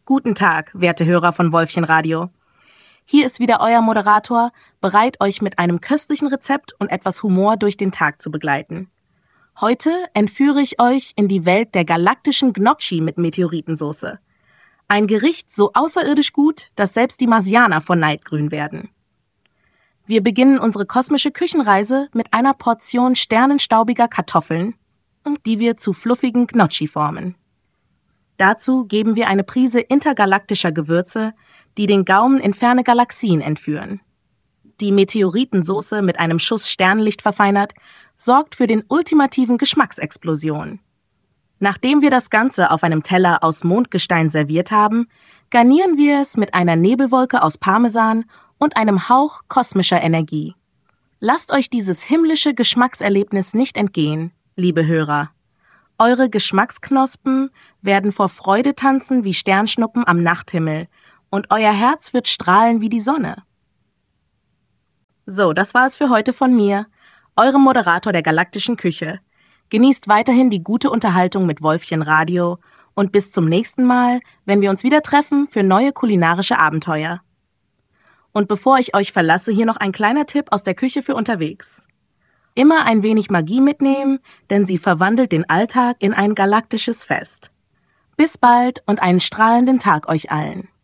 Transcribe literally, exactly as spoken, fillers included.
Guten Tag, werte Hörer von Wölfchen Radio. Hier ist wieder euer Moderator, bereit, euch mit einem köstlichen Rezept und etwas Humor durch den Tag zu begleiten. Heute entführe ich euch in die Welt der galaktischen Gnocchi mit Meteoritensoße. Ein Gericht so außerirdisch gut, dass selbst die Marsianer vor Neid grün werden. Wir beginnen unsere kosmische Küchenreise mit einer Portion sternenstaubiger Kartoffeln, die wir zu fluffigen Gnocchi formen. Dazu geben wir eine Prise intergalaktischer Gewürze, die den Gaumen in ferne Galaxien entführen. Die Meteoritensoße mit einem Schuss Sternenlicht verfeinert, sorgt für den ultimativen Geschmacksexplosion. Nachdem wir das Ganze auf einem Teller aus Mondgestein serviert haben, garnieren wir es mit einer Nebelwolke aus Parmesan und einem Hauch kosmischer Energie. Lasst euch dieses himmlische Geschmackserlebnis nicht entgehen, liebe Hörer. Eure Geschmacksknospen werden vor Freude tanzen wie Sternschnuppen am Nachthimmel und euer Herz wird strahlen wie die Sonne. So, das war es für heute von mir, eurem Moderator der galaktischen Küche. Genießt weiterhin die gute Unterhaltung mit Wölfchen Radio und bis zum nächsten Mal, wenn wir uns wieder treffen für neue kulinarische Abenteuer. Und bevor ich euch verlasse, hier noch ein kleiner Tipp aus der Küche für unterwegs. Immer ein wenig Magie mitnehmen, denn sie verwandelt den Alltag in ein galaktisches Fest. Bis bald und einen strahlenden Tag euch allen.